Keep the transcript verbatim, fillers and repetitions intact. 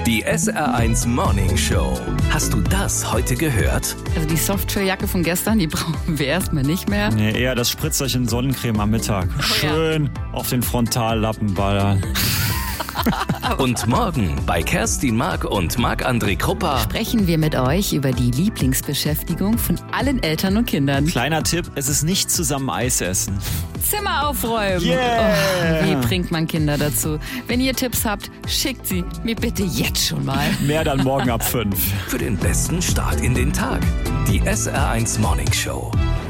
Die S R eins Morning Show. Hast du das heute gehört? Also die Softshell-Jacke von gestern, die brauchen wir erstmal nicht mehr. Nee, eher das Spritzerchen Sonnencreme am Mittag. Oh, Schön ja. auf den Frontallappen ballern. Und morgen bei Kerstin Mark und Marc-André Kruppa Sprechen wir mit euch über die Lieblingsbeschäftigung von allen Eltern und Kindern. Kleiner Tipp, es ist nicht zusammen Eis essen. Zimmer aufräumen. Yeah. Oh, wie bringt man Kinder dazu? Wenn ihr Tipps habt, schickt sie mir bitte jetzt schon mal. Mehr dann morgen ab fünf. für den besten Start in den Tag. Die S R eins Morning Show.